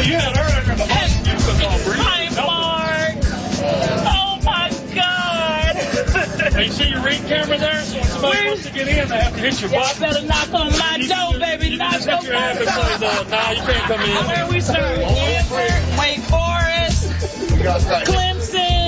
You had her under the bus. Hi, Mark. Oh, my God. Hey, you see your ring camera there? So when somebody wants to get in, they have to hit your button. You better knock on my door, baby. Knock on Knock your hand and say, no, you can't come in. Where we start? Stanford, Wake Forest, Clemson,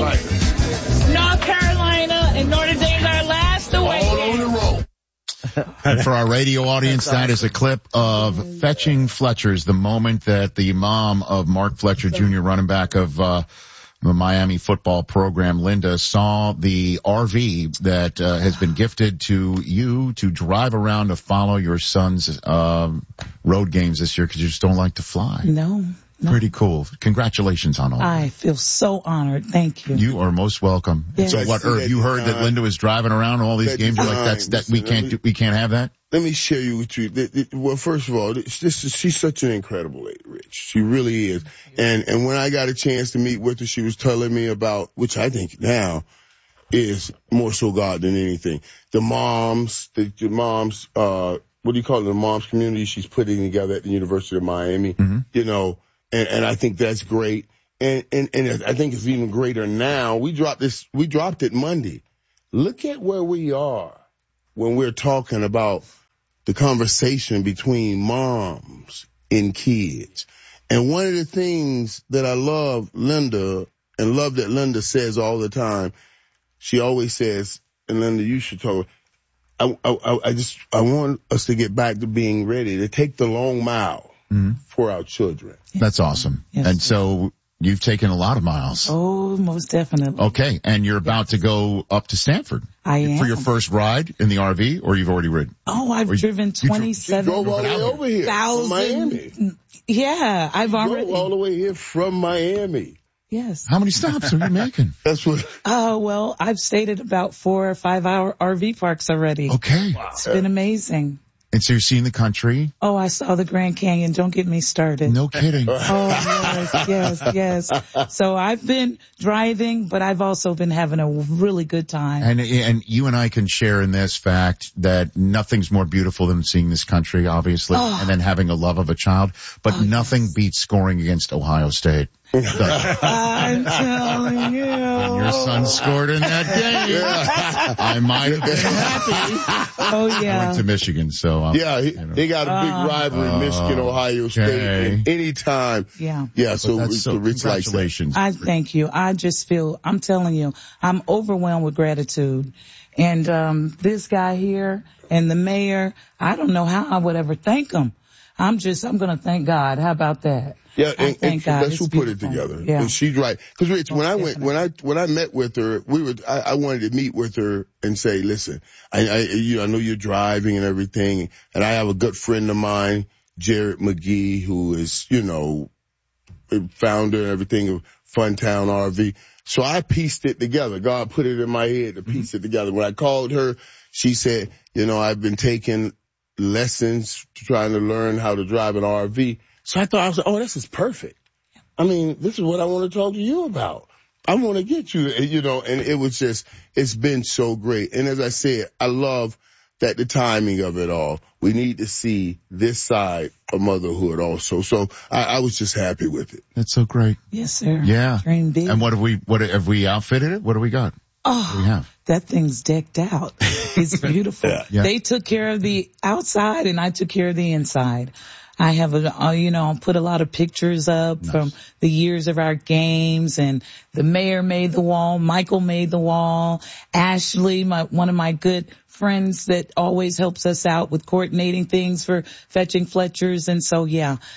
North Carolina, and Notre Dame are last away. All on the roll. And for our radio audience, that is a clip of Fetching Fletchers, the moment that the mom of Mark Fletcher Jr., running back of the Miami football program, Linda, saw the RV that has been gifted to you to drive around to follow your son's road games this year because you just don't like to fly. No. Pretty cool. Congratulations on all that. I feel so honored. Thank you. You are most welcome. Yes. So what, Irv, you heard that Linda was driving around all these games? You're like, we can't have that? Let me share you with you. Well, first of all, she's such an incredible lady, Rich. She really is. And when I got a chance to meet with her, she was telling me about, which I think now is more so God than anything. The moms, what do you call it? The moms community she's putting together at the University of Miami, you know, and I think that's great. And I think it's even greater now. We dropped it Monday. Look at where we are when we're talking about the conversation between moms and kids. And one of the things that I love Linda and love that Linda says all the time, she always says, and Linda, you should talk, I want us to get back to being ready to take the long mile for our children. That's awesome. Yes. And so you've taken a lot of miles. Oh, most definitely. Okay. And you're about to go up to Stanford. I am. For your first ride in the RV, or you've already ridden? Oh, I've driven 27,000. Drove all the way over here from Miami. Yeah, I've already. Drove all the way here from Miami. Yes. How many stops are you making? That's what. Oh, well, I've stayed at about 4 or 5 hour RV parks already. Okay. Wow. It's been amazing. And so you're seeing the country? Oh, I saw the Grand Canyon. Don't get me started. No kidding. Oh, yes. So I've been driving, but I've also been having a really good time. And you and I can share in this fact that nothing's more beautiful than seeing this country, obviously, and then having a love of a child. But nothing beats scoring against Ohio State. I'm telling you. When your son scored in that game, I might have been happy. Oh, yeah. I went to Michigan, so. They got a big rivalry, Michigan, Ohio State, and anytime. Yeah, so Rich likes congratulations. I thank you. I just feel, I'm telling you, I'm overwhelmed with gratitude. And this guy here and the mayor, I don't know how I would ever thank him. I'm going to thank God. How about that? Yeah, and God. that's who put it together. Yeah. And she's right. Because Rich, when I met with her, I wanted to meet with her and say, listen, I know you're driving and everything, and I have a good friend of mine, Jared McGee, who is, founder and everything of Funtown RV. So I pieced it together. God put it in my head to piece it together. When I called her, she said, I've been taking lessons trying to learn how to drive an RV. So I was like, this is perfect. I mean, this is what I want to talk to you about. I want to get you, and it was just, it's been so great. And as I said, I love that the timing of it all. We need to see this side of motherhood also. So I was just happy with it. That's so great. Yes, sir. Yeah. Dream big. And what have we outfitted it? What do we got? Oh, what do we have? That thing's decked out. It's beautiful. Yeah. They took care of the outside and I took care of the inside. I have put a lot of pictures up from the years of our games, and the mayor made the wall, Michael made the wall, Ashley, one of my good friends that always helps us out with coordinating things for Fetching Fletchers. And so,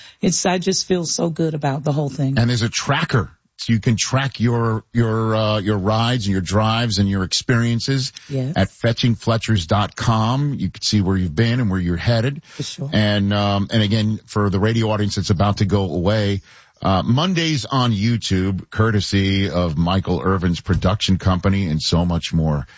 I just feel so good about the whole thing. And there's a tracker. So you can track your rides and your drives and your experiences at fetchingfletchers.com. You can see where you've been and where you're headed. For sure. And again, for the radio audience that's about to go away, Mondays on YouTube, courtesy of Michael Irvin's production company and so much more.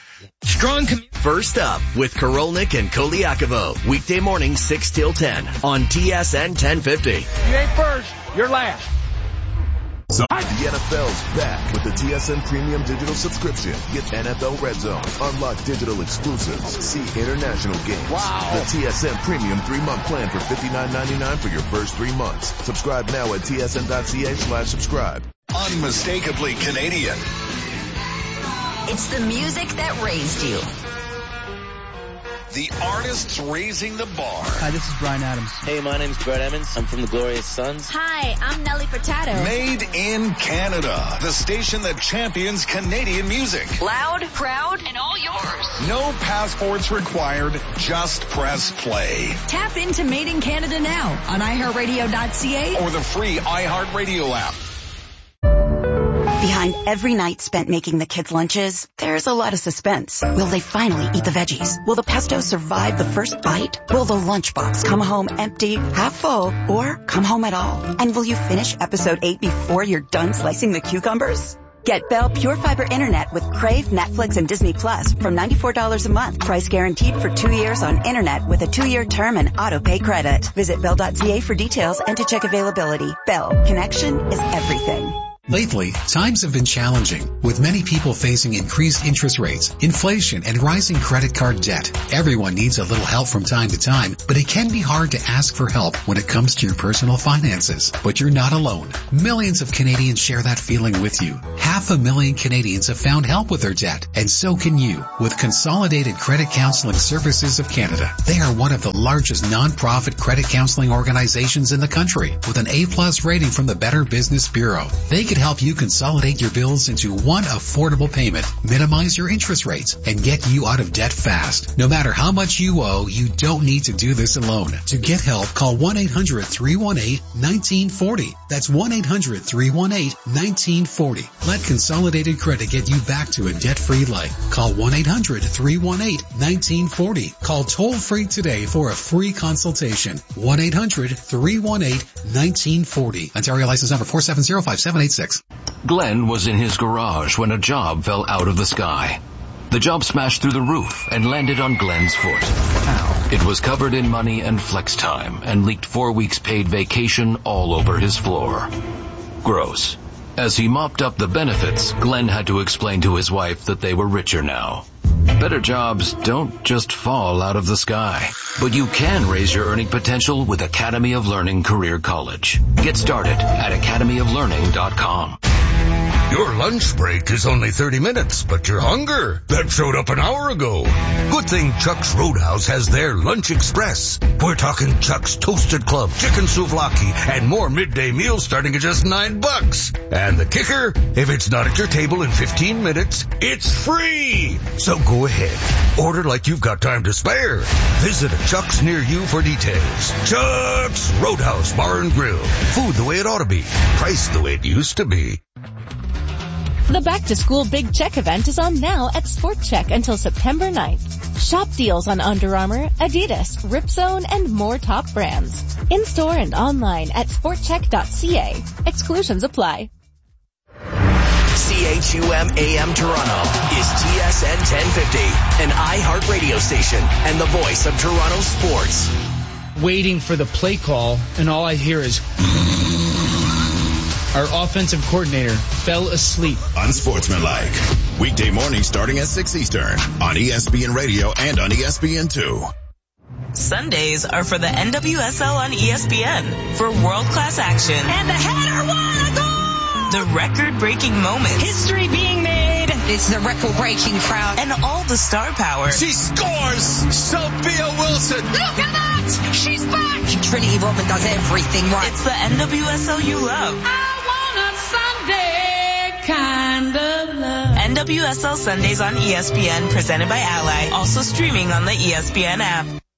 First up with Korolnik and Koliakovo. Weekday morning 6 till 10 on TSN 1050. You ain't first, you're last. The NFL's back with the TSN Premium Digital subscription. Get NFL Red Zone, unlock digital exclusives, see international games. Wow. The TSN Premium 3-month plan for $59.99 for your first 3 months. Subscribe now at tsn.ca/subscribe. Unmistakably Canadian. It's the music that raised you. The artists raising the bar. Hi, this is Bryan Adams. Hey, my name's Brett Emmons. I'm from the Glorious Sons. Hi, I'm Nelly Furtado. Made in Canada. The station that champions Canadian music. Loud, proud, and all yours. No passports required. Just press play. Tap into Made in Canada now on iHeartRadio.ca or the free iHeartRadio app. Behind every night spent making the kids' lunches, there's a lot of suspense. Will they finally eat the veggies? Will the pesto survive the first bite? Will the lunchbox come home empty, half full, or come home at all? And will you finish episode 8 before you're done slicing the cucumbers? Get Bell Pure Fiber Internet with Crave, Netflix, and Disney Plus from $94 a month. Price guaranteed for 2 years on internet with a 2-year term and auto-pay credit. Visit Bell.ca for details and to check availability. Bell, connection is everything. Lately, times have been challenging, with many people facing increased interest rates, inflation, and rising credit card debt. Everyone needs a little help from time to time, but it can be hard to ask for help when it comes to your personal finances. But you're not alone. Millions of Canadians share that feeling with you. 500,000 Canadians have found help with their debt, and so can you, with Consolidated Credit Counseling Services of Canada. They are one of the largest non-profit credit counseling organizations in the country, with an A+ rating from the Better Business Bureau. They can help you consolidate your bills into one affordable payment, minimize your interest rates, and get you out of debt fast. No matter how much you owe, you don't need to do this alone. To get help, call 1-800-318-1940. That's 1-800-318-1940. Let Consolidated Credit get you back to a debt-free life. Call 1-800-318-1940. Call toll-free today for a free consultation. 1-800-318-1940. Ontario license number 4705786. Glenn was in his garage when a job fell out of the sky. The job smashed through the roof and landed on Glenn's foot. How? It was covered in money and flex time and leaked 4 weeks paid vacation all over his floor. Gross. As he mopped up the benefits, Glenn had to explain to his wife that they were richer now. Better jobs don't just fall out of the sky, but you can raise your earning potential with Academy of Learning Career College. Get started at academyoflearning.com. Your lunch break is only 30 minutes, but your hunger, that showed up an hour ago. Good thing Chuck's Roadhouse has their Lunch Express. We're talking Chuck's Toasted Club, chicken souvlaki, and more midday meals starting at just $9. And the kicker, if it's not at your table in 15 minutes, it's free. So go ahead, order like you've got time to spare. Visit a Chuck's near you for details. Chuck's Roadhouse Bar and Grill. Food the way it ought to be. Price the way it used to be. The Back to School Big Check event is on now at Sport Check until September 9th. Shop deals on Under Armour, Adidas, Ripzone, and more top brands. In-store and online at sportcheck.ca. Exclusions apply. CHUM AM Toronto is TSN 1050, an iHeart radio station and the voice of Toronto sports. Waiting for the play call, and all I hear is... Our offensive coordinator fell asleep. Unsportsmanlike. Weekday morning starting at 6 Eastern on ESPN Radio and on ESPN2. Sundays are for the NWSL on ESPN for world-class action. And the header won a goal! The record-breaking moments. History being made. It's the record-breaking crowd. And all the star power. She scores! Sophia Wilson! Look at that! She's back! Trinity Rodman does everything right. It's the NWSL you love. Sunday kind of love. NWSL Sundays on ESPN, presented by Ally. Also streaming on the ESPN app.